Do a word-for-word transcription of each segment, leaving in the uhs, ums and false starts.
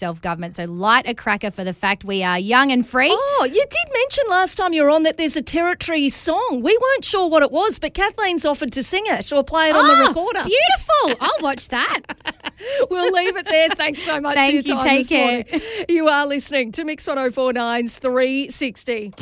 Delft government. So light a cracker for the fact we are young and free. Oh, you did mention last time you were on that there's a Territory song. We weren't sure what it was, but Kathleen's offered to sing it or play it on oh, the recorder. Beautiful. I'll watch that. We'll leave it there. Thanks so much Thank for your you. time Take this care. morning. You are listening to Mix one oh four point nine's three sixty.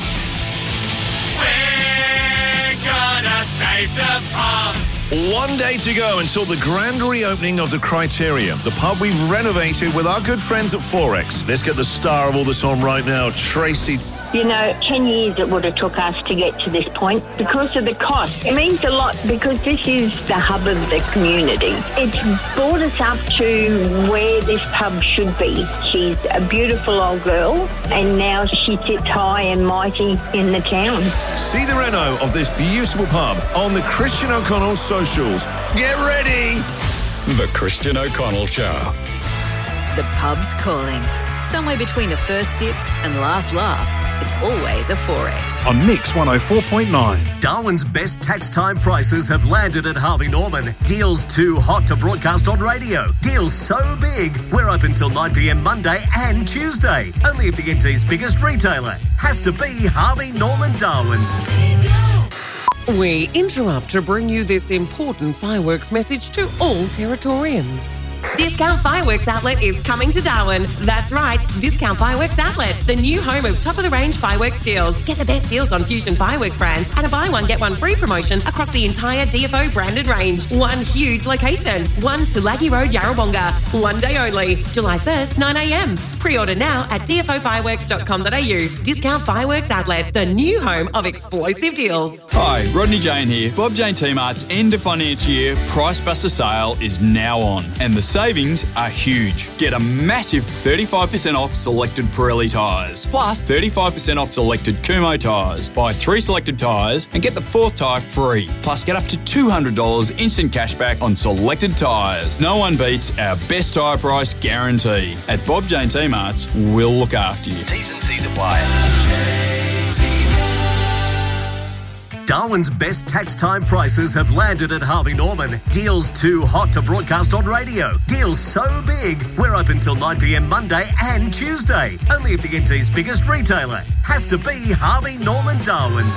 We're gonna save the pub. One day to go until the grand reopening of the Criterium, the pub we've renovated with our good friends at Forex. Let's get the star of all this on right now, Tracy. You know, ten years it would have took us to get to this point because of the cost. It means a lot because this is the hub of the community. It's brought us up to where this pub should be. She's a beautiful old girl and now she sits high and mighty in the town. See the reno of this beautiful pub on the Christian O'Connell socials. Get ready! The Christian O'Connell Show. The pub's calling. Somewhere between the first sip and last laugh, it's always a Forex. On Mix one oh four point nine. Darwin's best tax time prices have landed at Harvey Norman. Deals too hot to broadcast on radio. Deals so big, we're open till nine p.m. Monday and Tuesday. Only at the N T's biggest retailer. Has to be Harvey Norman Darwin. We interrupt to bring you this important fireworks message to all Territorians. Discount Fireworks Outlet is coming to Darwin. That's right, Discount Fireworks Outlet, the new home of top-of-the-range fireworks deals. Get the best deals on Fusion Fireworks brands and a buy one, get one free promotion across the entire D F O branded range. One huge location. One Tulagi Road, Yarrawonga. One day only. July first, nine a.m. Pre-order now at d f o fireworks dot com dot a u. Discount Fireworks Outlet, the new home of explosive deals. Hi, Rodney Jane here. Bob Jane T-Mart's end of financial year Price Buster sale is now on, and the savings are huge. Get a massive thirty-five percent off selected Pirelli tyres, plus thirty-five percent off selected Kumho tyres. Buy three selected tyres and get the fourth tyre free. Plus, get up to two hundred dollars instant cashback on selected tyres. No one beats our best tyre price guarantee. At Bob Jane T-Mart's, we'll look after you. T's and C's apply. Darwin's best tax time prices have landed at Harvey Norman. Deals too hot to broadcast on radio. Deals so big, we're open till nine p.m. Monday and Tuesday. Only at the N T's biggest retailer. Has to be Harvey Norman Darwin.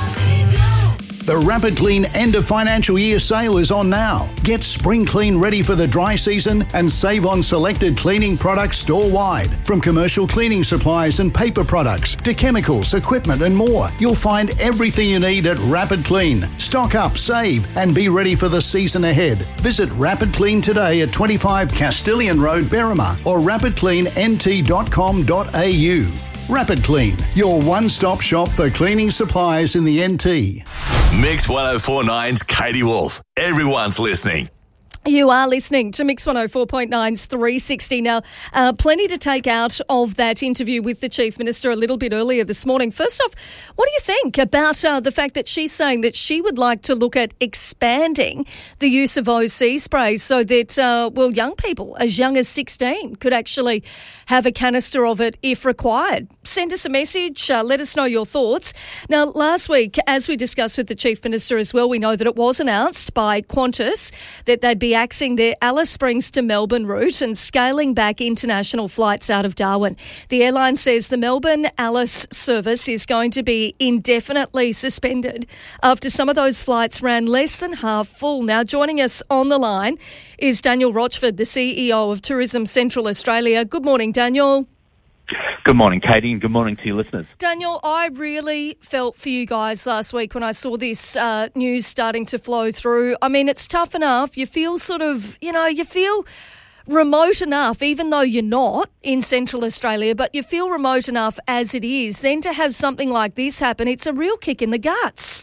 The Rapid Clean end of financial year sale is on now. Get spring clean ready for the dry season and save on selected cleaning products store-wide. From commercial cleaning supplies and paper products to chemicals, equipment and more. You'll find everything you need at Rapid Clean. Stock up, save and be ready for the season ahead. Visit Rapid Clean today at twenty-five Castilian Road, Berrima or rapid clean n t dot com dot a u. Rapid Clean, your one-stop shop for cleaning supplies in the N T. Mix one oh four point nine's Katie Wolf. Everyone's listening. You are listening to Mix one oh four point nine's three sixty. Now, uh, plenty to take out of that interview with the Chief Minister a little bit earlier this morning. First off, what do you think about uh, the fact that she's saying that she would like to look at expanding the use of O C sprays so that, uh, well, young people as young as sixteen could actually have a canister of it if required? Send us a message. Uh, let us know your thoughts. Now, last week, as we discussed with the Chief Minister as well, we know that it was announced by Qantas that they'd be axing their Alice Springs to Melbourne route and scaling back international flights out of Darwin. The airline says the Melbourne Alice service is going to be indefinitely suspended after some of those flights ran less than half full. Now, joining us on the line is Daniel Rochford, the C E O of Tourism Central Australia. Good morning, Daniel. Good morning, Katie, and good morning to your listeners. Daniel, I really felt for you guys last week when I saw this uh, news starting to flow through. I mean, it's tough enough. You feel sort of, you know, you feel remote enough, even though you're not in Central Australia, but you feel remote enough as it is. Then to have something like this happen, it's a real kick in the guts.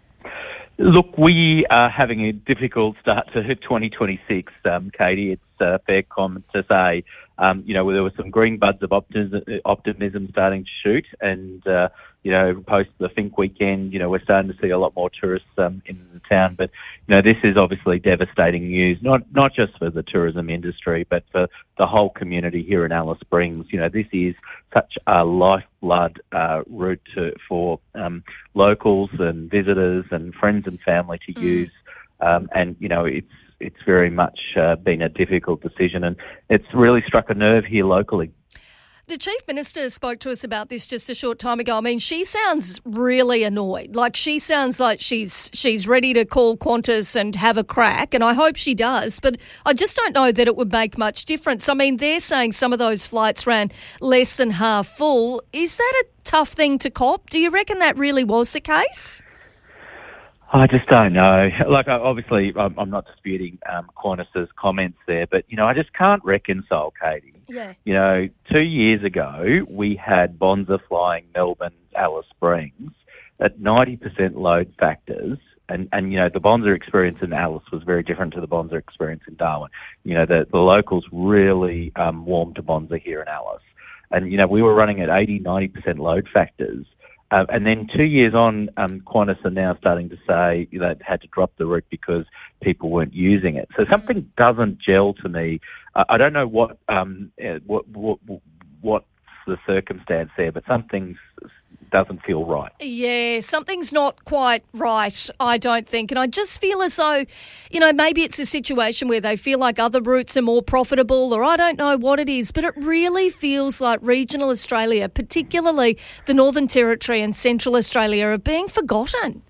Look, we are having a difficult start to twenty twenty-six, um, Katie. It's a fair comment to say. Um, you know, there were some green buds of optimism, optimism starting to shoot, and uh, you know, post the Think weekend, you know, we're starting to see a lot more tourists um, in the town. But you know, this is obviously devastating news, not not just for the tourism industry, but for the whole community here in Alice Springs. You know, this is such a lifeblood uh, route to, for um, locals and visitors and friends and family to mm. use, um, and you know, it's. it's very much uh, been a difficult decision, and it's really struck a nerve here locally. The Chief Minister spoke to us about this just a short time ago. I mean, she sounds really annoyed. Like, she sounds like she's she's ready to call Qantas and have a crack, and I hope she does. But I just don't know that it would make much difference. I mean, they're saying some of those flights ran less than half full. Is that a tough thing to cop? Do you reckon that really was the case? I just don't know. Like, obviously, I'm, I'm not disputing um, Qantas's comments there, but, you know, I just can't reconcile, Katie. Yeah. You know, two years ago, we had Bonza flying Melbourne, Alice Springs at ninety percent load factors. And, and, you know, the Bonza experience in Alice was very different to the Bonza experience in Darwin. You know, the, the locals really um, warmed to Bonza here in Alice. And, you know, we were running at eighty, ninety percent load factors. Uh, and then two years on, um, Qantas are now starting to say you know, they had to drop the route because people weren't using it. So something doesn't gel to me. Uh, I don't know what um, uh, what what what's the circumstance there, but something doesn't feel right. Yeah, something's not quite right, I don't think. And I just feel as though, you know, maybe it's a situation where they feel like other routes are more profitable, or I don't know what it is, but it really feels like regional Australia, particularly the Northern Territory and Central Australia, are being forgotten.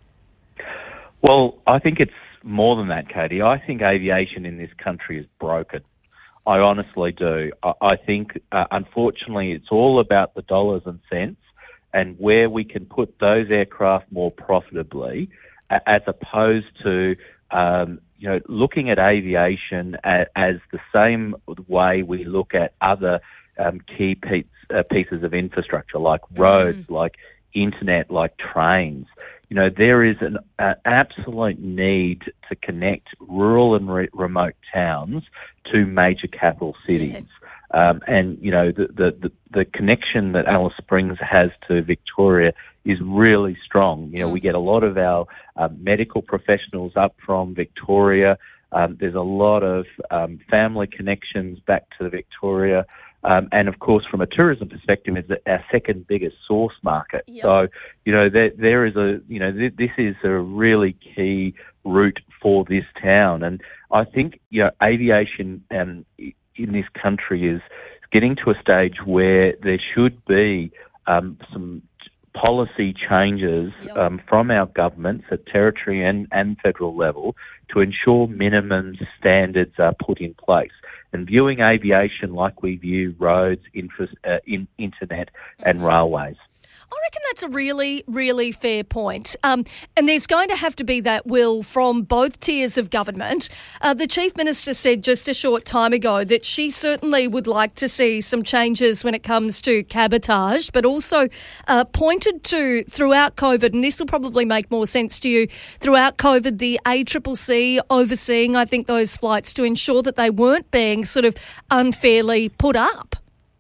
Well, I think it's more than that, Katie. I think aviation in this country is broken. I honestly do. I, I think, uh, unfortunately, it's all about the dollars and cents, and where we can put those aircraft more profitably, as opposed to, um, you know, looking at aviation as, as the same way we look at other um, key piece, uh, pieces of infrastructure, like roads, mm. like internet, like trains. You know, there is an uh, absolute need to connect rural and re- remote towns to major capital cities. Yeah. Um, and, you know, the, the, the, the connection that Alice Springs has to Victoria is really strong. You know, we get a lot of our uh, medical professionals up from Victoria. Um, there's a lot of um, family connections back to Victoria. Um, and, of course, from a tourism perspective, it's our second biggest source market. Yep. So, you know, there, there is a, you know, th- this is a really key route for this town. And I think, you know, aviation um, in this country is getting to a stage where there should be um, some policy changes yep. um, from our governments at territory and, and federal level to ensure minimum standards are put in place. And viewing aviation like we view roads, infra- uh, in, internet and railways. I reckon that's a really, really fair point. Um, and there's going to have to be that will from both tiers of government. Uh, the Chief Minister said just a short time ago that she certainly would like to see some changes when it comes to cabotage, but also uh, pointed to throughout COVID, and this will probably make more sense to you, throughout COVID, the A C C C overseeing, I think, those flights to ensure that they weren't being sort of unfairly put up.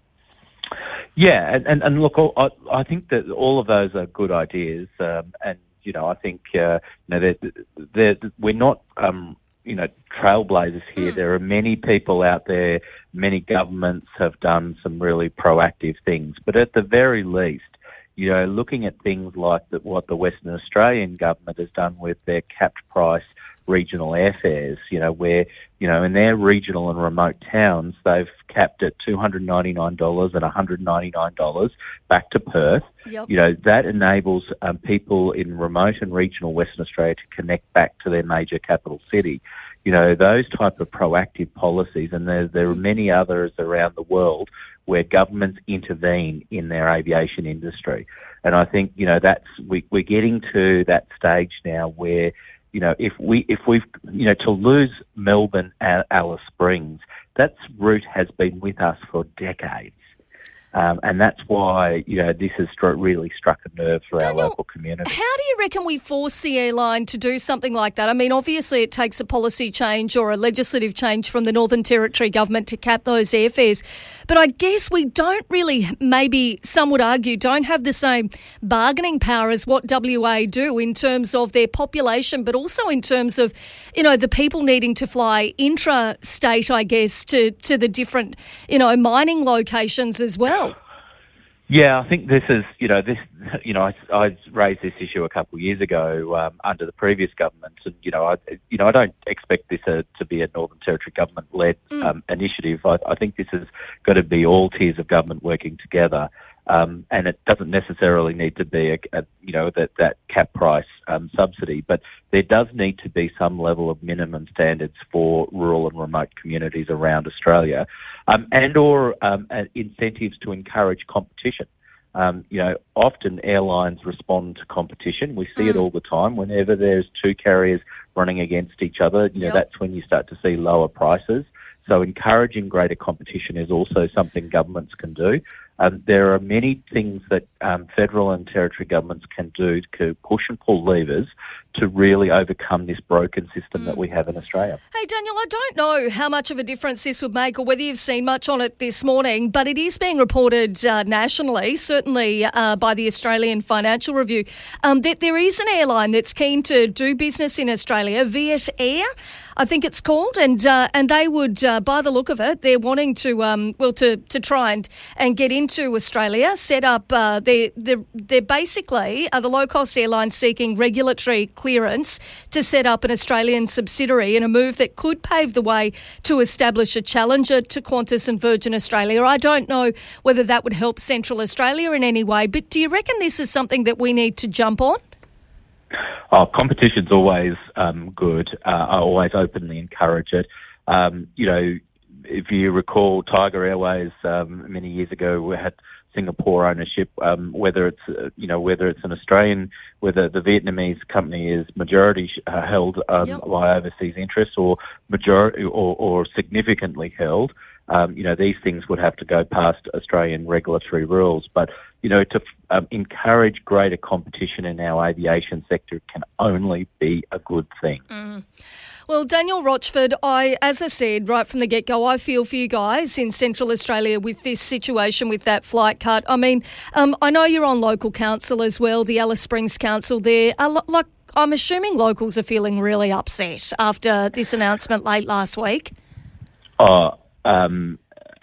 Yeah, and, and, and look, I, I think that all of those are good ideas, um, and you know, I think uh, you know they're, they're, we're not um, you know trailblazers here. Mm. There are many people out there, many governments have done some really proactive things, but at the very least, you know, looking at things like the, what the Western Australian government has done with their capped price regional airfares, you know, where, you know, in their regional and remote towns, they've capped at two hundred ninety-nine dollars and one hundred ninety-nine dollars back to Perth. Yep. You know, that enables um, people in remote and regional Western Australia to connect back to their major capital city. You know, those type of proactive policies, and there, there are many others around the world where governments intervene in their aviation industry. And I think, you know, that's, we, we're getting to that stage now where, you know, if we, if we've, you know, to lose Melbourne and Alice Springs, that route has been with us for decades. Um, and that's why, you know, this has stru- really struck a nerve for Daniel, our local community. How do you reckon we force the airline to do something like that? I mean, obviously it takes a policy change or a legislative change from the Northern Territory government to cap those airfares. But I guess we don't really, maybe some would argue, don't have the same bargaining power as what W A do in terms of their population, but also in terms of, you know, the people needing to fly intra-state, I guess, to, to the different, you know, mining locations as well. Yeah, I think this is, you know, this, you know, I, I raised this issue a couple of years ago um, under the previous government, and you know, I, you know, I don't expect this uh, to be a Northern Territory government-led mm. um, initiative. I, I think this has got to be all tiers of government working together, um, and it doesn't necessarily need to be a, a you know, that that cap price um, subsidy, but there does need to be some level of minimum standards for rural and remote communities around Australia. Um, and or um, uh, incentives to encourage competition. Um, you know, often airlines respond to competition. We see mm. it all the time. Whenever there's two carriers running against each other, you know, yep. that's when you start to see lower prices. So encouraging greater competition is also something governments can do. Um, there are many things that um, federal and territory governments can do to push and pull levers to really overcome this broken system mm. that we have in Australia. Hey, Daniel, I don't know how much of a difference this would make or whether you've seen much on it this morning, but it is being reported uh, nationally, certainly uh, by the Australian Financial Review, um, that there is an airline that's keen to do business in Australia, Viet Air, I think it's called, and uh, and they would, uh, by the look of it, they're wanting to um well to, to try and, and get into Australia, set up. Uh, they they they're basically uh, the low cost airline seeking regulatory clearance to set up an Australian subsidiary in a move that could pave the way to establish a challenger to Qantas and Virgin Australia. I don't know whether that would help Central Australia in any way, but do you reckon this is something that we need to jump on? Oh, competition's always um, good. Uh, I always openly encourage it. Um, you know, if you recall, Tiger Airways um, many years ago, we had Singapore ownership. Um, whether it's uh, you know whether it's an Australian, whether the Vietnamese company is majority uh, held um, yep. by overseas interests or majority or, or significantly held. Um, you know, these things would have to go past Australian regulatory rules. But, you know, to um, encourage greater competition in our aviation sector can only be a good thing. Mm. Well, Daniel Rochford, I, as I said right from the get-go, I feel for you guys in Central Australia with this situation with that flight cut. I mean, um, I know you're on local council as well, the Alice Springs Council there. Uh, like, I'm assuming locals are feeling really upset after this announcement late last week. Oh, Um,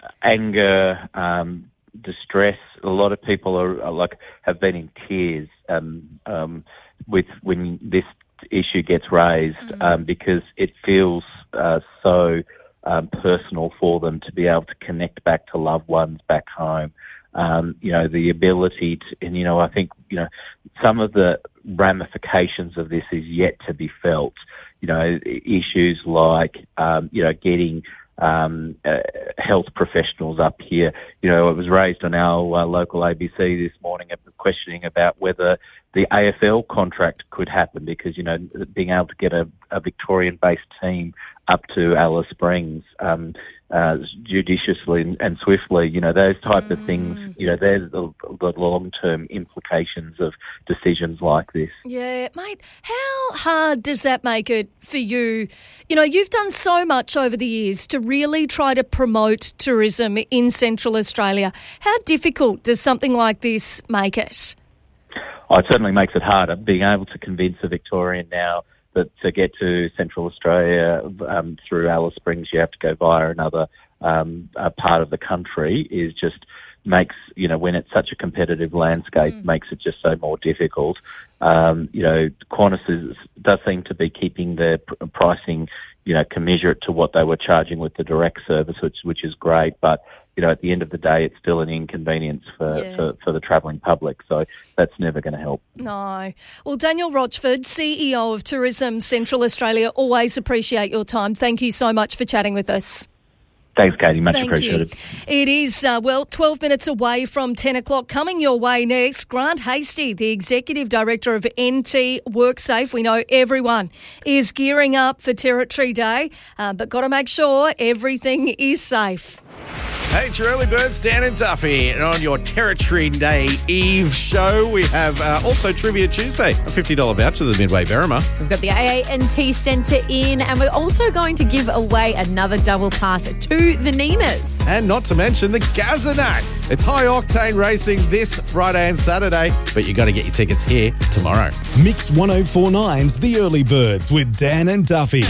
anger, um, distress. A lot of people are, are like have been in tears um, um, with when this issue gets raised mm-hmm. um, because it feels uh, so um, personal for them to be able to connect back to loved ones back home. Um, you know, the ability to, and you know, I think you know some of the ramifications of this is yet to be felt. You know, issues like um, you know getting. Um, uh, health professionals up here. You know, it was raised on our uh, local A B C this morning, questioning about whether the A F L contract could happen because, you know, being able to get a, a Victorian-based team up to Alice Springs um, uh, judiciously and, and swiftly, you know, those type mm. of things, you know, there's the, the long-term implications of decisions like this. Yeah, mate, how hard does that make it for you? You know, you've done so much over the years to really try to promote tourism in Central Australia. How difficult does something like this make it? Oh, it certainly makes it harder. Being able to convince a Victorian now that to get to Central Australia um, through Alice Springs, you have to go via another um, uh, part of the country is just makes, you know, when it's such a competitive landscape, mm. makes it just so more difficult. Um, you know, Qantas is, does seem to be keeping their pr- pricing, you know, commensurate to what they were charging with the direct service, which which is great. But, you know, at the end of the day, it's still an inconvenience for, yeah. for, for the travelling public. So that's never going to help. No. Well, Daniel Rochford, C E O of Tourism Central Australia, always appreciate your time. Thank you so much for chatting with us. Thanks, Katie. Much Thank appreciated. You. It is, uh, well, twelve minutes away from ten o'clock. Coming your way next, Grant Hasty, the Executive Director of N T WorkSafe. We know everyone is gearing up for Territory Day, uh, but got to make sure everything is safe. Hey, it's your early birds, Dan and Duffy. And on your Territory Day Eve show, we have uh, also Trivia Tuesday, a fifty dollars voucher to the Midway Berrima. We've got the A A N T Centre in, and we're also going to give away another double pass to the Ninas. And not to mention the Gazanuts. It's high octane racing this Friday and Saturday, but you got to get your tickets here tomorrow. Mix one oh four point nine's The Early Birds with Dan and Duffy.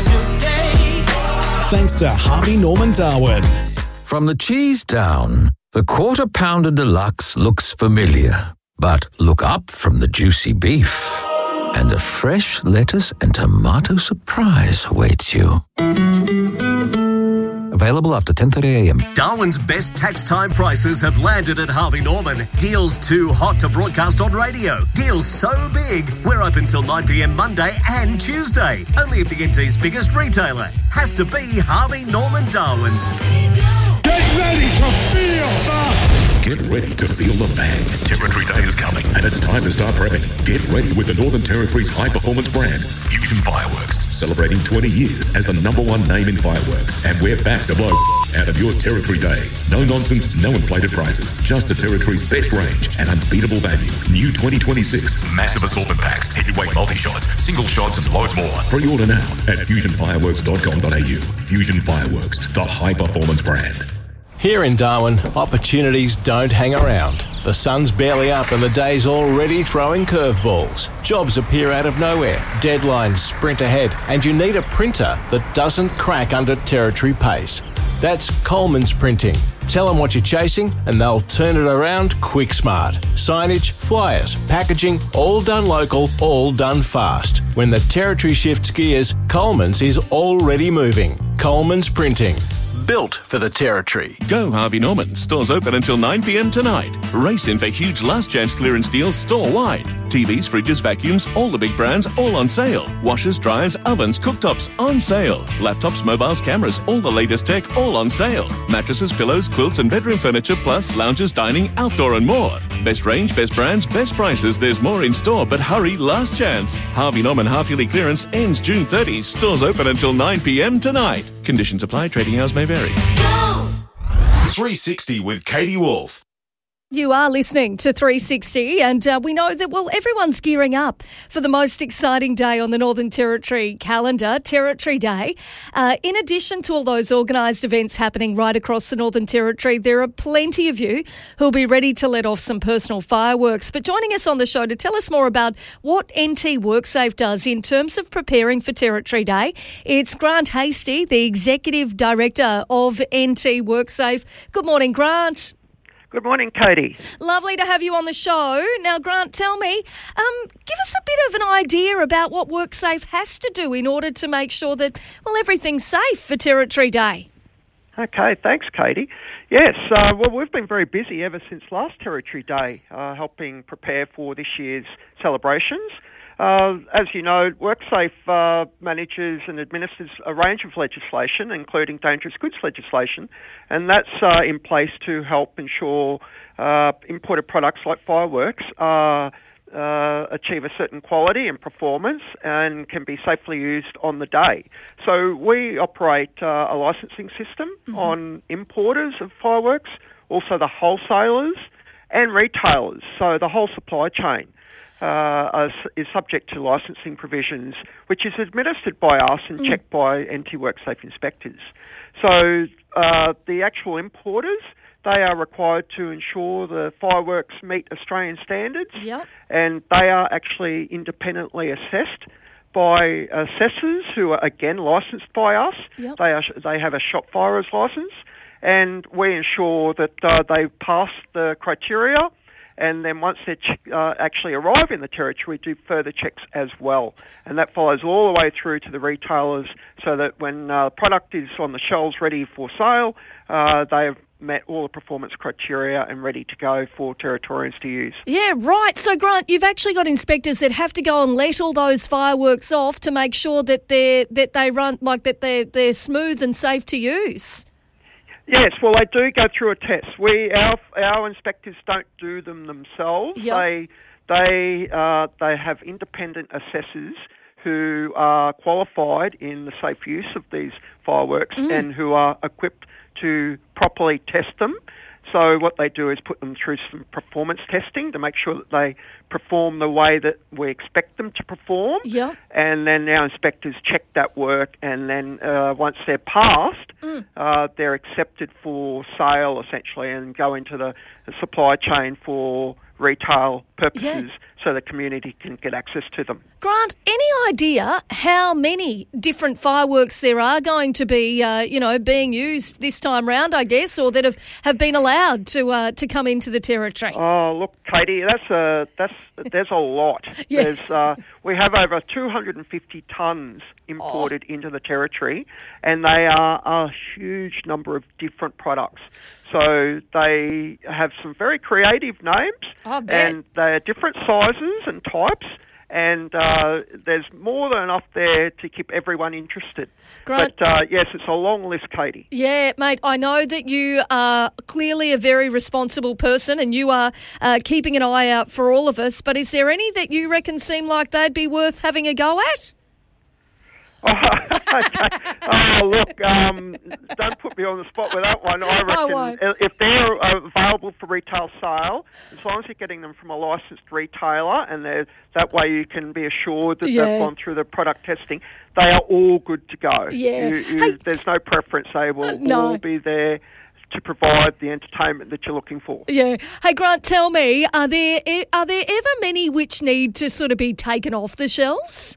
Thanks to Harvey Norman Darwin. From the cheese down, The Quarter Pounder Deluxe looks familiar, but look up from the juicy beef and a fresh lettuce and tomato surprise awaits you. Available after ten thirty a m. Darwin's best tax time prices have landed at Harvey Norman. Deals too hot to broadcast on radio. Deals so big, we're open till nine p m Monday and Tuesday. Only at the N T's biggest retailer. Has to be Harvey Norman Darwin. Get ready to feel the... Get ready to feel the bang. Territory Day is coming, and it's time to start prepping. Get ready with the Northern Territory's high-performance brand, Fusion Fireworks, celebrating twenty years as the number one name in fireworks. And we're back to blow out of your Territory Day. No nonsense, no inflated prices. Just the Territory's best range and unbeatable value. New twenty twenty-six massive assortment packs, heavyweight multi-shots, single shots, and loads more. Pre-order now at fusion fireworks dot com dot a u. Fusion Fireworks, the high-performance brand. Here in Darwin, opportunities don't hang around. The sun's barely up and the day's already throwing curveballs. Jobs appear out of nowhere, deadlines sprint ahead, and you need a printer that doesn't crack under Territory pace. That's Coleman's Printing. Tell them what you're chasing and they'll turn it around quick smart. Signage, flyers, packaging, all done local, all done fast. When the Territory shifts gears, Coleman's is already moving. Coleman's Printing. Built for the Territory. Go Harvey Norman. Stores open until nine p m tonight. Race in for huge last chance clearance deals store-wide. T Vs, fridges, vacuums, all the big brands, all on sale. Washers, dryers, ovens, cooktops, on sale. Laptops, mobiles, cameras, all the latest tech, all on sale. Mattresses, pillows, quilts and bedroom furniture, plus lounges, dining, outdoor and more. Best range, best brands, best prices. There's more in store, but hurry, last chance. Harvey Norman half-yearly clearance ends June thirtieth. Stores open until nine p m tonight. Conditions apply. Trading hours may vary. three sixty with Katie Wolf. You are listening to three sixty, and uh, we know that, well, everyone's gearing up for the most exciting day on the Northern Territory calendar, Territory Day. Uh, in addition to all those organised events happening right across the Northern Territory, there are plenty of you who'll be ready to let off some personal fireworks. But joining us on the show to tell us more about what N T WorkSafe does in terms of preparing for Territory Day, it's Grant Hastie, the Executive Director of N T WorkSafe. Good morning, Grant. Good morning, Katie. Lovely to have you on the show. Now, Grant, tell me, um, give us a bit of an idea about what WorkSafe has to do in order to make sure that, well, everything's safe for Territory Day. Okay, thanks, Katie. Yes, uh, well, we've been very busy ever since last Territory Day, uh, helping prepare for this year's celebrations. Uh, as you know, WorkSafe uh, manages and administers a range of legislation, including dangerous goods legislation, and that's uh, in place to help ensure uh, imported products like fireworks uh, uh, achieve a certain quality and performance and can be safely used on the day. So we operate uh, a licensing system mm-hmm. on importers of fireworks, also the wholesalers and retailers, so the whole supply chain. Uh, is subject to licensing provisions, which is administered by us and mm. checked by N T WorkSafe inspectors. So uh, the actual importers, they are required to ensure the fireworks meet Australian standards, yep. and they are actually independently assessed by assessors who are again licensed by us. Yep. They are they have a shop firers license, and we ensure that uh, they pass the criteria. And then once they uh, actually arrive in the Territory, we do further checks as well. And that follows all the way through to the retailers so that when uh, product is on the shelves ready for sale, uh, they have met all the performance criteria and ready to go for Territorians to use. Yeah, right. So, Grant, you've actually got inspectors that have to go and let all those fireworks off to make sure that they're that they run like that they're they're smooth and safe to use. Yes, well, they do go through a test. We our our inspectors don't do them themselves. Yep. They they uh, they have independent assessors who are qualified in the safe use of these fireworks mm. and who are equipped to properly test them. So what they do is put them through some performance testing to make sure that they perform the way that we expect them to perform. Yeah. And then our inspectors check that work, and then uh, once they're passed, mm. uh, they're accepted for sale, essentially, and go into the, the supply chain for retail purposes Yeah. so the community can get access to them. Grant, any idea how many different fireworks there are going to be, uh, you know, being used this time round, I guess, or that have, have been allowed to uh, to come into the territory? Oh, look, Katie, that's a that's there's a lot. Yeah. There's uh, we have over two hundred fifty tonnes imported oh. into the territory, and they are a huge number of different products. So they have some very creative names, I bet. and they're different sizes and types. And uh, there's more than enough there to keep everyone interested. Grant, but, uh, yes, it's a long list, Katie. Yeah, mate, I know that you are clearly a very responsible person and you are uh, keeping an eye out for all of us, but is there any that you reckon seem like they'd be worth having a go at? Oh, okay. oh look, um, don't put me on the spot with that one. I reckon if they're available for retail sale, as long as you're getting them from a licensed retailer, and that way you can be assured that yeah. they've gone through the product testing, they are all good to go. Yeah. You, you, hey, there's no preference. They will uh, no. all be there to provide the entertainment that you're looking for. Yeah. Hey, Grant, tell me, are there are there ever many which need to sort of be taken off the shelves?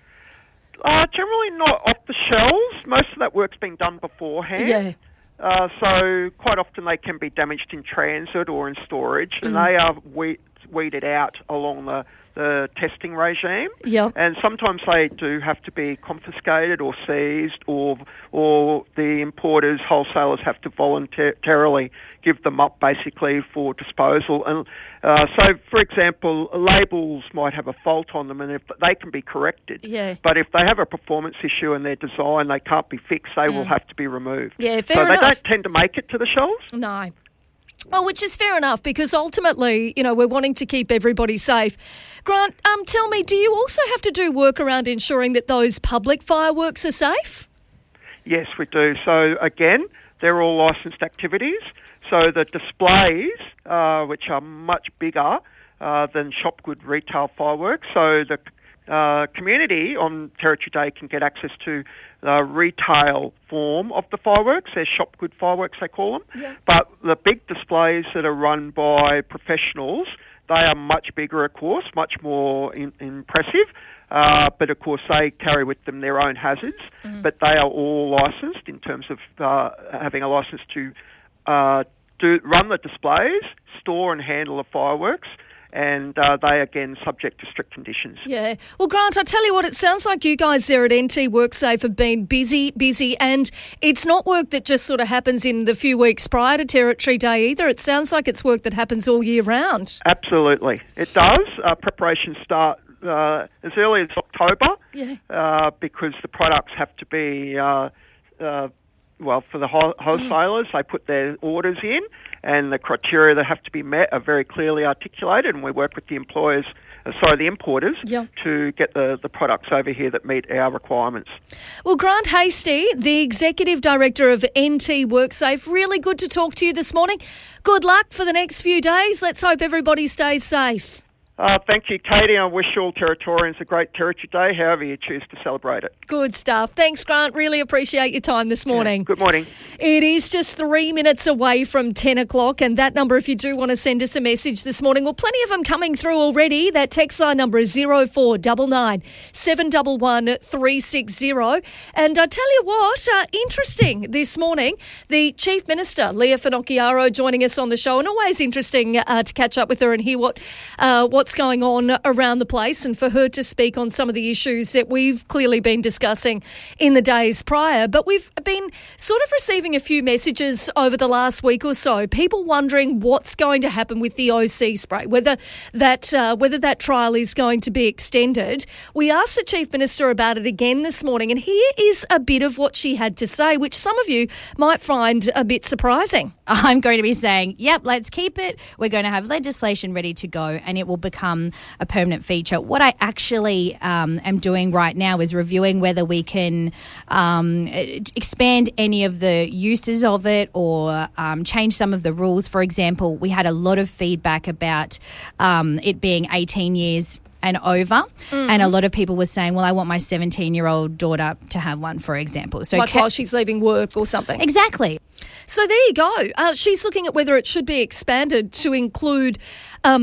Uh, generally not off the shelves. Most of that work's been done beforehand. Yeah. Uh, so quite often they can be damaged in transit or in storage, and Mm. they are we- weeded out along the, the testing regime. Yeah. And sometimes they do have to be confiscated or seized, or or the importers, wholesalers have to voluntarily give them up basically for disposal. And uh, so, for example, labels might have a fault on them, and if they can be corrected. Yeah. But if they have a performance issue in their design, they can't be fixed. They will Mm. have to be removed. Yeah, fair so enough. they don't tend to make it to the shelves. No. Well, which is fair enough, because ultimately, you know, we're wanting to keep everybody safe. Grant, um, tell me, do you also have to do work around ensuring that those public fireworks are safe? Yes, we do. So again, they're all licensed activities. So the displays, uh, which are much bigger uh, than Shopgood retail fireworks, so the uh, community on Territory Day can get access to the retail form of the fireworks. They're Shopgood fireworks, they call them. Yeah. But the big displays that are run by professionals, they are much bigger, of course, much more in, impressive. Uh, but, of course, they carry with them their own hazards. Mm. But they are all licensed in terms of uh, having a licence to uh, do run the displays, store and handle the fireworks, and uh, they, again, subject to strict conditions. Yeah. Well, Grant, I tell you what, it sounds like you guys there at N T WorkSafe have been busy, busy, and it's not work that just sort of happens in the few weeks prior to Territory Day either. It sounds like it's work that happens all year round. Absolutely. It does. Uh, preparations start uh, as early as October Yeah. uh, because the products have to be... Uh, uh, Well, for the wholesalers, they put their orders in, and the criteria that have to be met are very clearly articulated, and we work with the employers, uh, sorry, the importers, Yep. to get the, the products over here that meet our requirements. Well, Grant Hasty, the Executive Director of N T WorkSafe, really good to talk to you this morning. Good luck for the next few days. Let's hope everybody stays safe. Uh, thank you, Katie. I wish all Territorians a great Territory Day, however you choose to celebrate it. Good stuff. Thanks, Grant. Really appreciate your time this morning. Good morning. It is just three minutes away from ten o'clock, and that number, if you do want to send us a message this morning, well, plenty of them coming through already. That text line number is zero four nine nine, seven one one, three six zero. And I tell you what, uh, interesting this morning, the Chief Minister, Leah Finocchiaro, joining us on the show, and always interesting uh, to catch up with her and hear what uh, what's going on around the place, and for her to speak on some of the issues that we've clearly been discussing in the days prior. But we've been sort of receiving a few messages over the last week or so, people wondering what's going to happen with the O C spray, whether that uh, whether that trial is going to be extended. We asked the Chief Minister about it again this morning, and here is a bit of what she had to say, which some of you might find a bit surprising. I'm going to be saying, yep, let's keep it. We're going to have legislation ready to go, and it will become a permanent feature. What I actually um, am doing right now is reviewing whether we can um, expand any of the uses of it, or um, change some of the rules. For example, we had a lot of feedback about um, it being eighteen years and over, Mm. and a lot of people were saying, well, I want my seventeen-year-old daughter to have one, for example. So like ca- while she's leaving work or something. Exactly. So there you go. Uh, she's looking at whether it should be expanded to include um,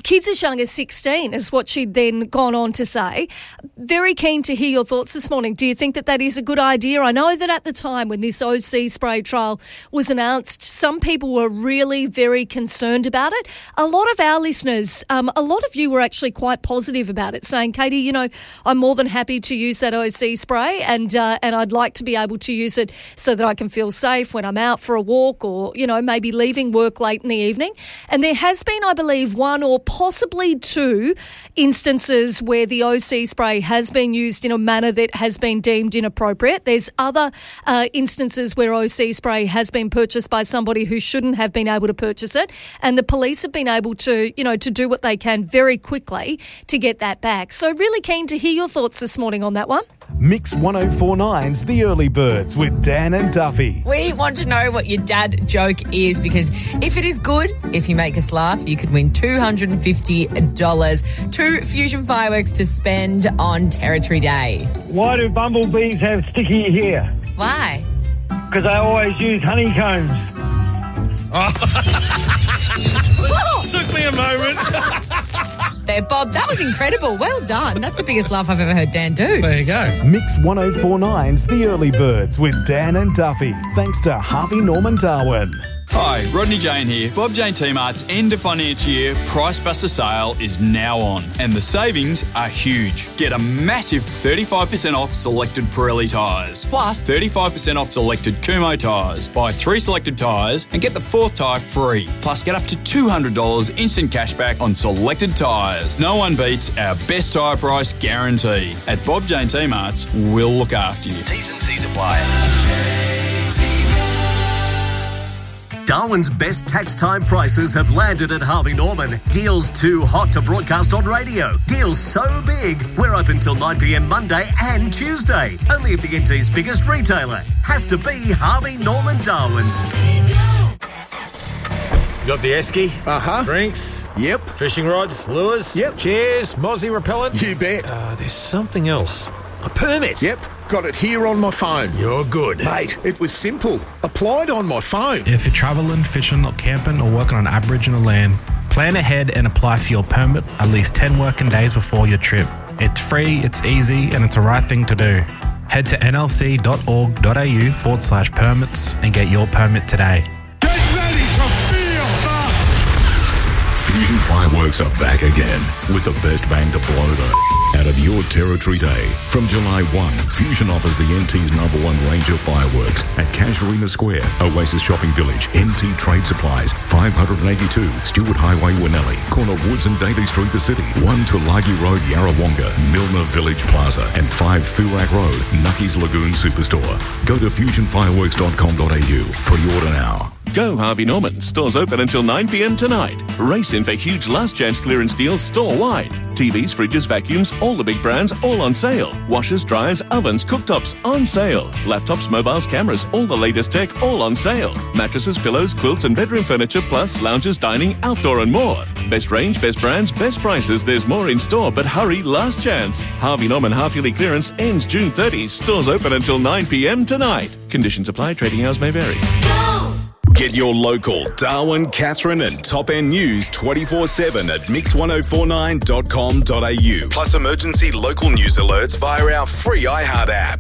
kids as young as sixteen is what she'd then gone on to say. Very keen to hear your thoughts this morning. Do you think that that is a good idea? I know that at the time when this O C spray trial was announced, some people were really very concerned about it. A lot of our listeners, um, a lot of you were actually quite positive about it, saying, Katie, you know, I'm more than happy to use that O C spray and uh, and I'd like to be able to use it so that I can feel safe when I'm out for a walk or, you know, maybe leaving work late in the evening. And there has been, I believe, one or possibly two instances where the O C spray has been used in a manner that has been deemed inappropriate. There's other uh, instances where O C spray has been purchased by somebody who shouldn't have been able to purchase it, and the police have been able to, you know, to do what they can very quickly to get that back. So really keen to hear your thoughts this morning on that one. Mix ten forty-nine's The Early Birds with Dan and Duffy. We want to know what your dad joke is, because if it is good, if you make us laugh, you could win two hundred fifty dollars. Two Fusion fireworks to spend on Territory Day. Why do bumblebees have sticky hair? Why? Because they always use honeycombs. Took me a moment. There, Bob, that was incredible. Well done. That's the biggest laugh I've ever heard Dan do. There you go. Mix ten forty-nine's The Early Birds with Dan and Duffy. Thanks to Harvey Norman Darwin. Hi, Rodney Jane here. Bob Jane T-Mart's end of financial year Price Buster sale is now on, and the savings are huge. Get a massive thirty-five percent off selected Pirelli tyres, plus thirty-five percent off selected Kumho tyres. Buy three selected tyres and get the fourth tyre free. Plus, get up to two hundred dollars instant cashback on selected tyres. No one beats our best tyre price guarantee. At Bob Jane T-Mart's, we'll look after you. T's and C's apply. Darwin's best tax time prices have landed at Harvey Norman. Deals too hot to broadcast on radio. Deals so big, we're open till nine p.m. Monday and Tuesday. Only at the N T's biggest retailer. Has to be Harvey Norman Darwin. You got the esky? Uh-huh. Drinks? Yep. Fishing rods? Lures? Yep. Chairs? Mozzie repellent? You bet. Uh, there's something else. A permit? Yep. Got it here on my phone. You're good. Mate, it was simple. Applied on my phone. If you're travelling, fishing or camping or working on Aboriginal land, plan ahead and apply for your permit at least ten working days before your trip. It's free, it's easy, and it's the right thing to do. Head to nlc.org.au forward slash permits and get your permit today. Get ready to feel the... Fusion Fireworks are back again with the best bang to blow the out of your Territory Day. From July first, Fusion offers the N T's number one range of fireworks at Casuarina Square, Oasis Shopping Village, N T Trade Supplies, five eighty-two Stewart Highway, Winnelli, corner Woods and Daly Street, the city, one Tulagi Road, Yarrawonga, Milner Village Plaza, and five Thurak Road, Nucky's Lagoon Superstore. Go to fusion fireworks dot com dot a u. Pre-order now. Go Harvey Norman. Stores open until nine p.m. tonight. Race in for huge last chance clearance deals store-wide. T Vs, fridges, vacuums, all the big brands, all on sale. Washers, dryers, ovens, cooktops, on sale. Laptops, mobiles, cameras, all the latest tech, all on sale. Mattresses, pillows, quilts and bedroom furniture, plus lounges, dining, outdoor and more. Best range, best brands, best prices. There's more in store, but hurry, last chance. Harvey Norman half-yearly clearance ends June thirtieth. Stores open until nine p.m. tonight. Conditions apply. Trading hours may vary. Get your local Darwin, Catherine and Top End News twenty-four seven at mix ten forty-nine dot com dot a u. Plus emergency local news alerts via our free iHeart app.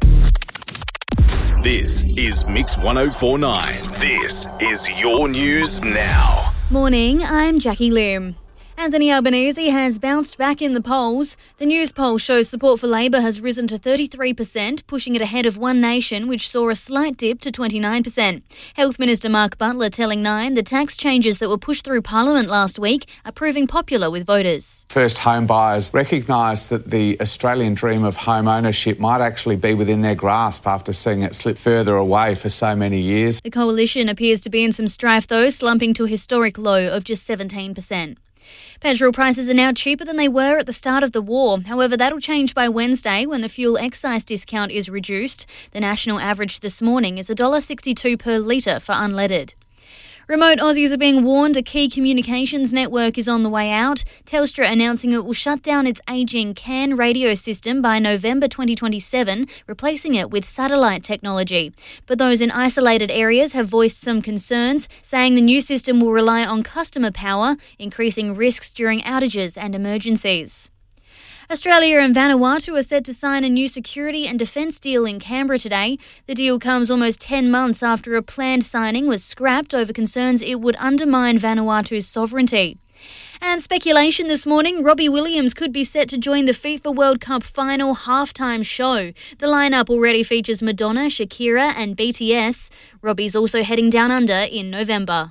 This is Mix ten forty-nine. This is your news now. Morning, I'm Jackie Loom. Anthony Albanese has bounced back in the polls. The news poll shows support for Labor has risen to thirty-three percent, pushing it ahead of One Nation, which saw a slight dip to twenty-nine percent. Health Minister Mark Butler telling Nine the tax changes that were pushed through Parliament last week are proving popular with voters. First home buyers recognise that the Australian dream of home ownership might actually be within their grasp after seeing it slip further away for so many years. The coalition appears to be in some strife though, slumping to a historic low of just seventeen percent. Petrol prices are now cheaper than they were at the start of the war. However, that'll change by Wednesday when the fuel excise discount is reduced. The national average this morning is one dollar sixty-two per litre for unleaded. Remote Aussies are being warned a key communications network is on the way out. Telstra announcing it will shut down its ageing C A N radio system by November twenty twenty-seven, replacing it with satellite technology. But those in isolated areas have voiced some concerns, saying the new system will rely on customer power, increasing risks during outages and emergencies. Australia and Vanuatu are set to sign a new security and defence deal in Canberra today. The deal comes almost ten months after a planned signing was scrapped over concerns it would undermine Vanuatu's sovereignty. And speculation this morning, Robbie Williams could be set to join the FIFA World Cup final halftime show. The lineup already features Madonna, Shakira and B T S. Robbie's also heading down under in November.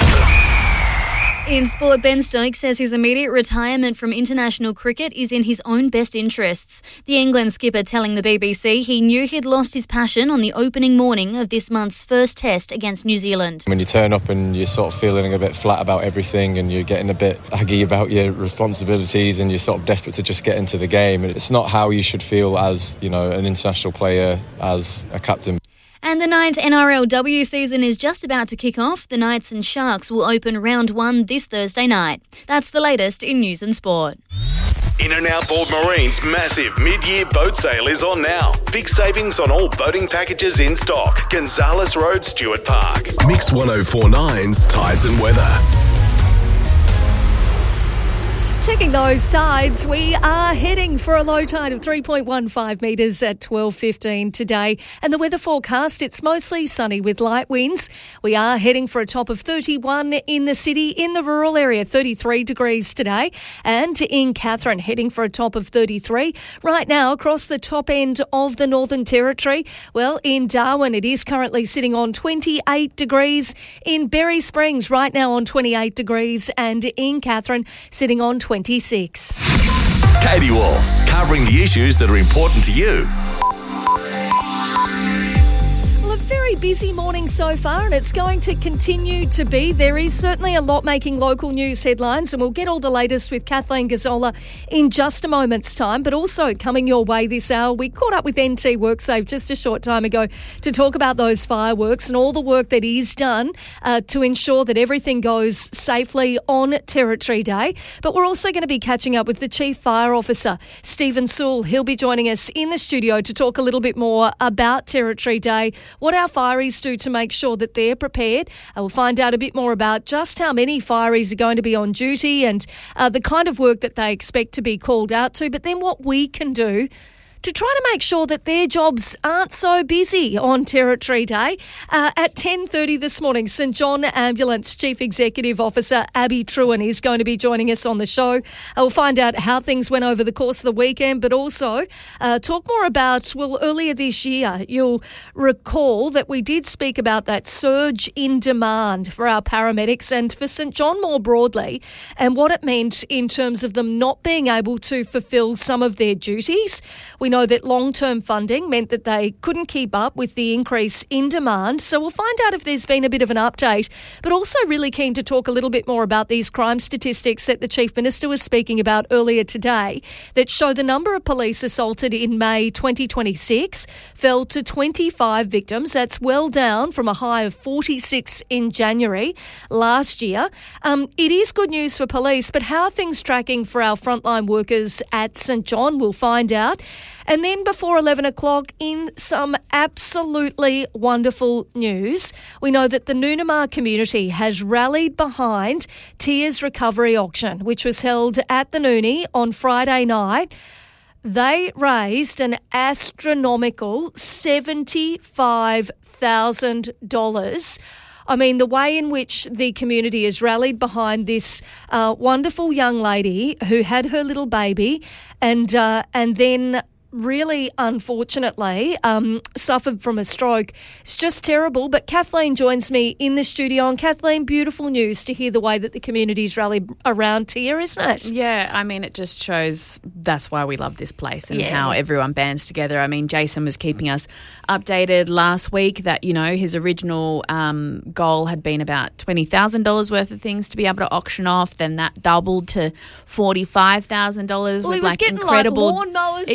In sport, Ben Stokes says his immediate retirement from international cricket is in his own best interests. The England skipper telling the B B C he knew he'd lost his passion on the opening morning of this month's first test against New Zealand. When you turn up and you're sort of feeling a bit flat about everything and you're getting a bit aggy about your responsibilities and you're sort of desperate to just get into the game, it's not how you should feel as, you know, an international player, as a captain. And the ninth N R L W season is just about to kick off. The Knights and Sharks will open round one this Thursday night. That's the latest in news and sport. In and Outboard Marine's massive mid-year boat sale is on now. Big savings on all boating packages in stock. Gonzales Road, Stuart Park. Mix ten forty-nine's Tides and Weather. Checking those tides, we are heading for a low tide of three point one five metres at twelve fifteen today. And the weather forecast, it's mostly sunny with light winds. We are heading for a top of thirty-one in the city, in the rural area, thirty-three degrees today. And in Katherine, heading for a top of thirty-three. Right now, across the top end of the Northern Territory, well, in Darwin, it is currently sitting on twenty-eight degrees. In Berry Springs, right now on twenty-eight degrees. And in Katherine, sitting on twenty-six. Katie Wolf, covering the issues that are important to you. Well, a very busy morning so far, and it's going to continue to be. There is certainly a lot making local news headlines, and we'll get all the latest with Kathleen Gazzola in just a moment's time. But also coming your way this hour, we caught up with N T WorkSafe just a short time ago to talk about those fireworks and all the work that is done uh, to ensure that everything goes safely on Territory Day. But we're also going to be catching up with the Chief Fire Officer, Stephen Sewell. He'll be joining us in the studio to talk a little bit more about Territory Day, what our fireys do to make sure that they're prepared. Uh, we'll find out a bit more about just how many fireys are going to be on duty and uh, the kind of work that they expect to be called out to, but then what we can do to try to make sure that their jobs aren't so busy on Territory Day. Uh, at ten thirty this morning, St John Ambulance Chief Executive Officer Abby Trewin is going to be joining us on the show. Uh, we'll find out how things went over the course of the weekend, but also uh, talk more about, well, earlier this year, you'll recall that we did speak about that surge in demand for our paramedics and for St John more broadly, and what it meant in terms of them not being able to fulfil some of their duties. We know that long-term funding meant that they couldn't keep up with the increase in demand. So we'll find out if there's been a bit of an update, but also really keen to talk a little bit more about these crime statistics that the Chief Minister was speaking about earlier today that show the number of police assaulted in May twenty twenty-six fell to twenty-five victims. That's well down from a high of forty-six in January last year. Um, it is good news for police, but how are things tracking for our frontline workers at St John? We'll find out. And then before eleven o'clock, in some absolutely wonderful news, we know that the Noonamar community has rallied behind Tears Recovery Auction, which was held at the Noonie on Friday night. They raised an astronomical seventy-five thousand dollars. I mean, the way in which the community has rallied behind this uh, wonderful young lady who had her little baby and uh, and then really, unfortunately, um, suffered from a stroke. It's just terrible. But Kathleen joins me in the studio. And Kathleen, beautiful news to hear the way that the community's rallied around Tia, isn't it? Yeah, I mean, it just shows that's why we love this place and Yeah. how everyone bands together. I mean, Jason was keeping us updated last week that, you know, his original um, goal had been about twenty thousand dollars worth of things to be able to auction off. Then that doubled to forty-five thousand dollars Well, with he was like getting incredible like lawnmowers exactly. that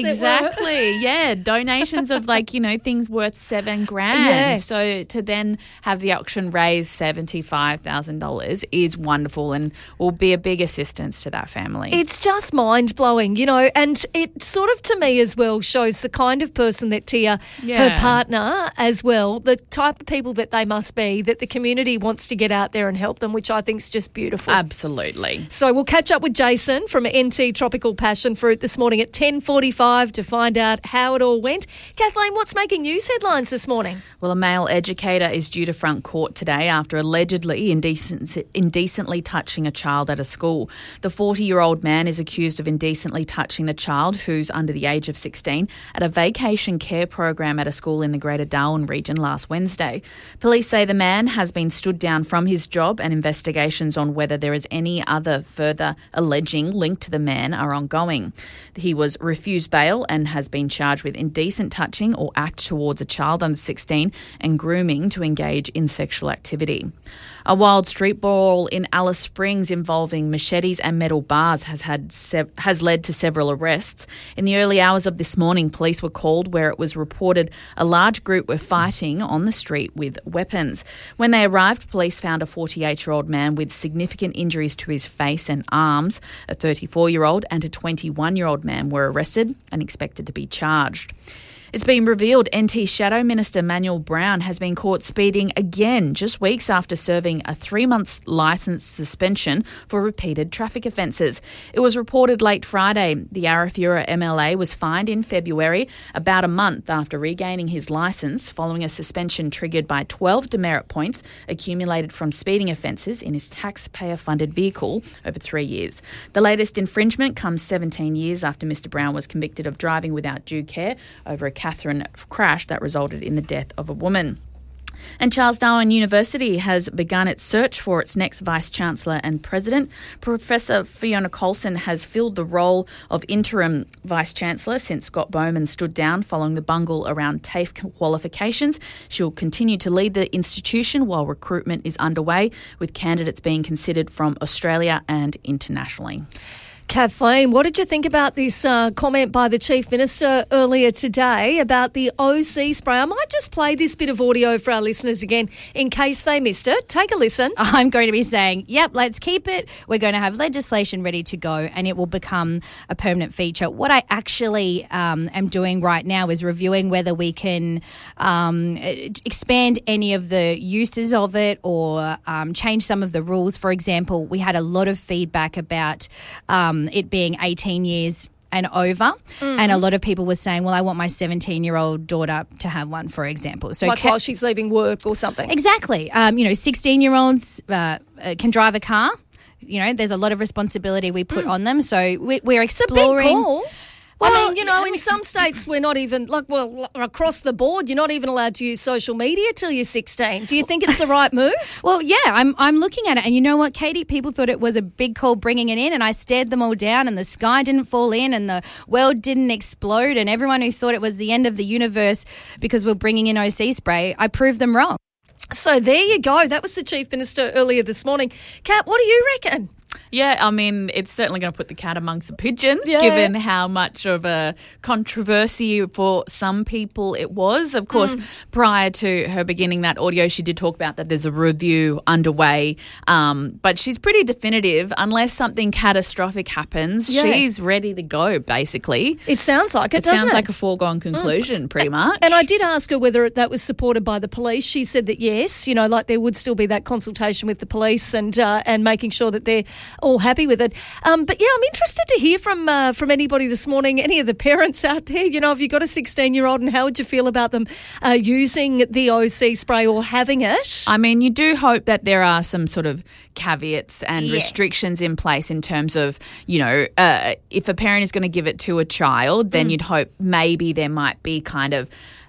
Exactly. Yeah. Donations of like, you know, things worth seven grand. Yeah. So to then have the auction raise seventy-five thousand dollars is wonderful and will be a big assistance to that family. It's just mind-blowing, you know, and it sort of, to me as well, shows the kind of person that Tia, Yeah. her partner as well, the type of people that they must be, that the community wants to get out there and help them, which I think is just beautiful. Absolutely. So we'll catch up with Jason from N T Tropical Passion Fruit this morning at ten forty-five to find out how it all went. Kathleen, what's making news headlines this morning? Well, a male educator is due to front court today after allegedly indecent, indecently touching a child at a school. The forty-year-old man is accused of indecently touching the child, who's under the age of sixteen, at a vacation care program at a school in the Greater Darwin region last Wednesday. Police say the man has been stood down from his job and investigations on whether there is any other further alleging link to the man are ongoing. He was refused bail and has been charged with indecent touching or act towards a child under sixteen and grooming to engage in sexual activity. A wild street brawl in Alice Springs involving machetes and metal bars has had sev- has led to several arrests. In the early hours of this morning, police were called where it was reported a large group were fighting on the street with weapons. When they arrived, police found a forty-eight-year-old man with significant injuries to his face and arms. A thirty-four-year-old and a twenty-one-year-old man were arrested and expected to be charged. It's been revealed N T Shadow Minister Manuel Brown has been caught speeding again just weeks after serving a three-month licence suspension for repeated traffic offences. It was reported late Friday the Arafura M L A was fined in February, about a month after regaining his licence following a suspension triggered by twelve demerit points accumulated from speeding offences in his taxpayer-funded vehicle over three years. The latest infringement comes seventeen years after Mister Brown was convicted of driving without due care over a Catherine crash that resulted in the death of a woman. And Charles Darwin University has begun its search for its next Vice-Chancellor and President. Professor Fiona Coulson has filled the role of interim Vice-Chancellor since Scott Bowman stood down following the bungle around TAFE qualifications. She'll continue to lead the institution while recruitment is underway, with candidates being considered from Australia and internationally. Kathleen, what did you think about this uh, comment by the Chief Minister earlier today about the O C spray? I might just play this bit of audio for our listeners again in case they missed it. Take a listen. I'm going to be saying, yep, let's keep it. We're going to have legislation ready to go and it will become a permanent feature. What I actually um, am doing right now is reviewing whether we can um, expand any of the uses of it or um, change some of the rules. For example, we had a lot of feedback about um, it being eighteen years and over, mm. and a lot of people were saying, well, I want my seventeen-year-old daughter to have one, for example. So like ca- while she's leaving work or something. Exactly. Um, you know, sixteen-year-olds uh, can drive a car. You know, there's a lot of responsibility we put mm. on them. So we, we're exploring. It's a big call. Well, I mean, you know, in some states we're not even, like, well, across the board, you're not even allowed to use social media till you're sixteen. Do you think it's the right move? Well, yeah, I'm I'm looking at it. And you know what, Katie? People thought it was a big call bringing it in, and I stared them all down, and the sky didn't fall in, and the world didn't explode, and everyone who thought it was the end of the universe because we're bringing in O C spray, I proved them wrong. So there you go. That was the Chief Minister earlier this morning. Kat, what do you reckon? Yeah, I mean, it's certainly going to put the cat amongst the pigeons, yeah. given how much of a controversy for some people it was. Of course, mm. prior to her beginning that audio, she did talk about that there's a review underway, um, but she's pretty definitive. Unless something catastrophic happens, yeah. she's ready to go, basically. It sounds like it, it doesn't sounds it? like a foregone conclusion, mm. pretty much. And I did ask her whether that was supported by the police. She said that yes, you know, like there would still be that consultation with the police and uh, and making sure that they're all happy with it. Um, but yeah, I'm interested to hear from uh, from anybody this morning, any of the parents out there. You know, if you've got a sixteen-year-old, and how would you feel about them uh, using the O C spray or having it? I mean, you do hope that there are some sort of caveats and yeah. restrictions in place in terms of, you know, uh, if a parent is going to give it to a child, then mm. you'd hope maybe there might be kind of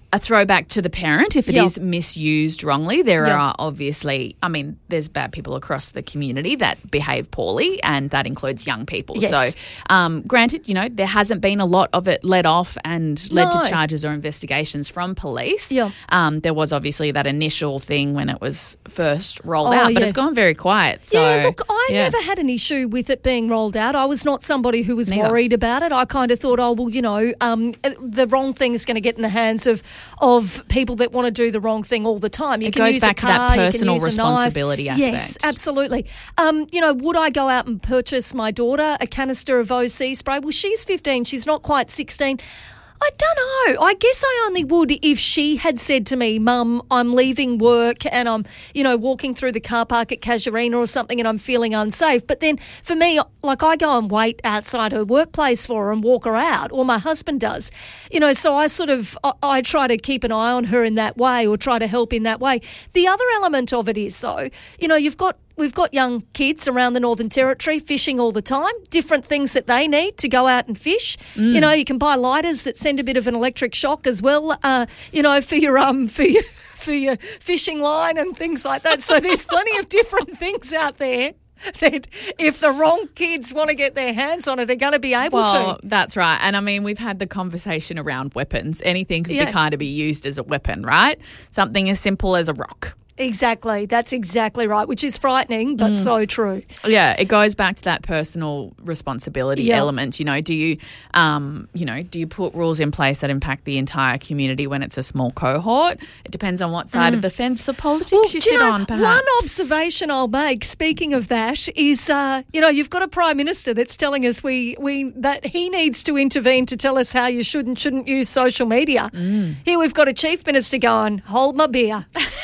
a throwback to the parent if it Yep. is misused wrongly. There Yep. are obviously, I mean, there's bad people across the community that behave poorly, and that includes young people. Yes. So, um, granted, you know, there hasn't been a lot of it let off and led No. to charges or investigations from police. Yeah. Um, there was obviously that initial thing when it was first rolled Oh, out, but yeah. it's gone very quiet. So, yeah, look, I yeah. never had an issue with it being rolled out. I was not somebody who was Neither. worried about it. I kind of thought, oh, well, you know, um, the wrong thing is going to get in the hands of of people that want to do the wrong thing all the time. You It can goes use back a to that car, you can personal use a responsibility knife. aspect. Yes, absolutely. Um, you know, would I go out and purchase my daughter a canister of O C spray? Well, she's fifteen. She's not quite sixteen. I don't know. I guess I only would if she had said to me, Mum, I'm leaving work and I'm, you know, walking through the car park at Casuarina or something and I'm feeling unsafe. But then for me, like I go and wait outside her workplace for her and walk her out, or my husband does. You know, so I sort of, I, I try to keep an eye on her in that way or try to help in that way. The other element of it is, though, you know, you've got We've got young kids around the Northern Territory fishing all the time, different things that they need to go out and fish. Mm. You know, you can buy lighters that send a bit of an electric shock as well, uh, you know, for your um for your for your fishing line and things like that. So there's plenty of different things out there that if the wrong kids want to get their hands on it, are going to be able Well, to. that's right. And I mean, we've had the conversation around weapons. Anything could Yeah. be kind of be used as a weapon, right? Something as simple as a rock. Exactly. That's exactly right, which is frightening, but Mm. so true. Yeah, it goes back to that personal responsibility Yeah. element. You know, do you, um, you know, do you put rules in place that impact the entire community when it's a small cohort? It depends on what side Mm. of the fence of politics Well, you do you sit know, on. Perhaps one observation I'll make, speaking of that, is uh, you know, you've got a prime minister that's telling us we we that he needs to intervene to tell us how you should and shouldn't use social media. Mm. Here we've got a chief minister going, hold my beer.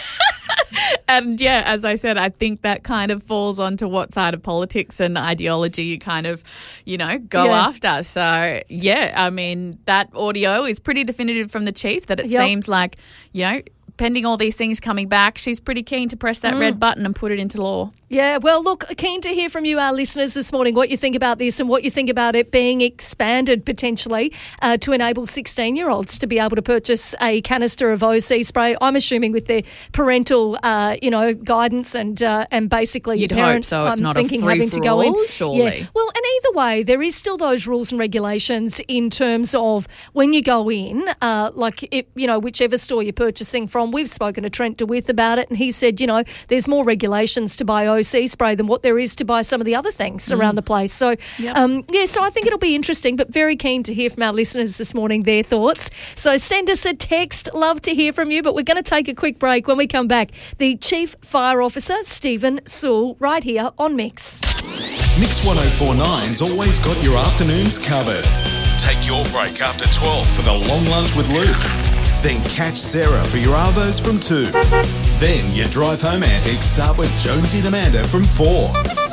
And yeah, as I said, I think that kind of falls onto what side of politics and ideology you kind of, you know, go Yeah. after. So yeah, I mean, that audio is pretty definitive from the chief that it Yep. seems like, you know, pending all these things coming back, she's pretty keen to press that Mm. red button and put it into law. Yeah, well, look, keen to hear from you, our listeners, this morning, what you think about this and what you think about it being expanded potentially uh, to enable sixteen-year-olds to be able to purchase a canister of O C spray. I'm assuming with their parental, uh, you know, guidance and uh, and basically You'd your parent, hope so. It's I'm not a thinking free having to for go in. all, surely. Yeah. Well, and either way, there is still those rules and regulations in terms of when you go in, uh, like, it, you know, whichever store you're purchasing from. We've spoken to Trent DeWitt about it, and he said, you know, there's more regulations to buy O C spray than what there is to buy some of the other things Mm. around the place. So, Yep. um, yeah, so I think it'll be interesting, but very keen to hear from our listeners this morning, their thoughts. So send us a text. Love to hear from you, but we're going to take a quick break. When we come back, the Chief Fire Officer, Stephen Sewell, right here on Mix. Mix one oh four point nine's always got your afternoons covered. Take your break after twelve for the long lunch with Luke. Then catch Sarah for your Arvos from two. Then your drive home antics start with Jonesy and Amanda from four.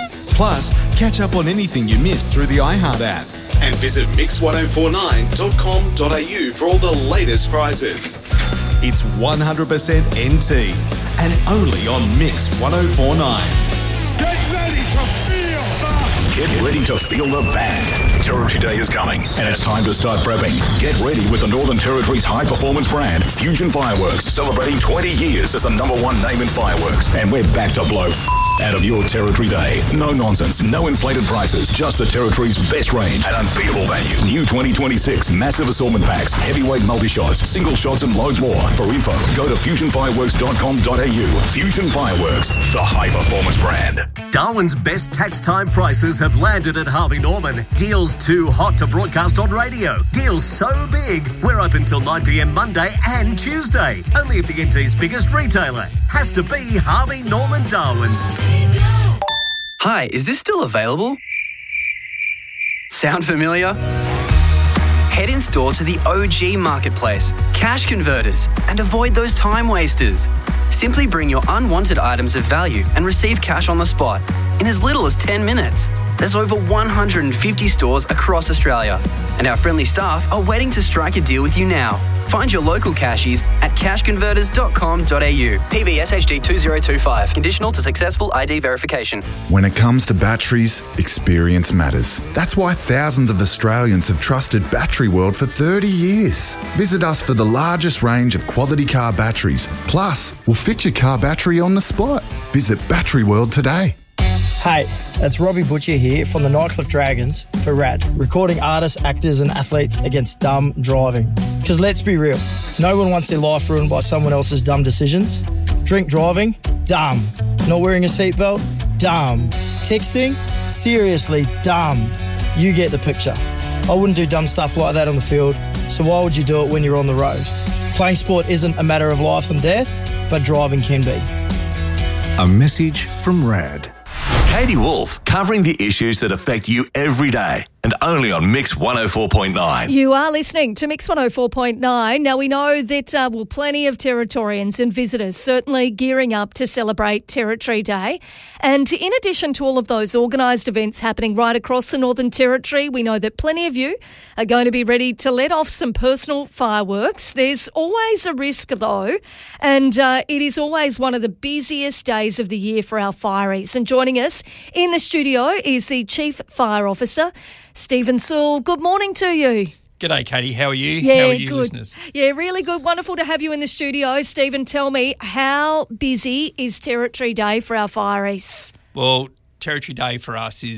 Plus, catch up on anything you missed through the iHeart app. And visit mix ten forty-nine dot com dot a u for all the latest prizes. It's one hundred percent N T and only on Mix ten forty-nine. Get ready to feel the... Get ready to feel the bang. Territory Day is coming, and it's time to start prepping. Get ready with the Northern Territory's high-performance brand, Fusion Fireworks, celebrating twenty years as the number one name in fireworks. And we're back to blow f- out of your Territory Day. No nonsense, no inflated prices, just the Territory's best range at unbeatable value. New twenty twenty-six massive assortment packs, heavyweight multi-shots, single shots, and loads more. For info, go to fusion fireworks dot com dot a u. Fusion Fireworks, the high-performance brand. Darwin's best tax time prices have landed at Harvey Norman. Deals too hot to broadcast on radio. Deals so big, we're open till nine p.m. Monday and Tuesday. Only at the N T's biggest retailer. Has to be Harvey Norman Darwin. Hi, is this still available? Sound familiar? Head in store to the O G Marketplace, Cash Converters, and avoid those time wasters. Simply bring your unwanted items of value and receive cash on the spot in as little as ten minutes. There's over one hundred fifty stores across Australia, and our friendly staff are waiting to strike a deal with you now. Find your local cashies at cash converters dot com dot a u. P B S H D two zero two five. Conditional to successful I D verification. When it comes to batteries, experience matters. That's why thousands of Australians have trusted Battery World for thirty years. Visit us for the largest range of quality car batteries. Plus, we'll fit your car battery on the spot. Visit Battery World today. Hey, it's Robbie Butcher here from the Nightcliff Dragons for RAD, recording artists, actors and athletes against dumb driving. Because let's be real, no one wants their life ruined by someone else's dumb decisions. Drink driving? Dumb. Not wearing a seatbelt? Dumb. Texting? Seriously, dumb. You get the picture. I wouldn't do dumb stuff like that on the field, so why would you do it when you're on the road? Playing sport isn't a matter of life and death, but driving can be. A message from RAD. Katie Wolf, covering the issues that affect you every day, and only on Mix one oh four point nine. You are listening to Mix one oh four point nine. Now, we know that, uh, well, plenty of Territorians and visitors certainly gearing up to celebrate Territory Day. And in addition to all of those organised events happening right across the Northern Territory, we know that plenty of you are going to be ready to let off some personal fireworks. There's always a risk, though, and uh, it is always one of the busiest days of the year for our fireys. And joining us in the studio is the Chief Fire Officer, Stephen Sewell. Good morning to you. G'day, Katie. How are you? Yeah, how are you, good. listeners? Yeah, really good. Wonderful to have you in the studio. Stephen, tell me, how busy is Territory Day for our fireys? Well, Territory Day for us is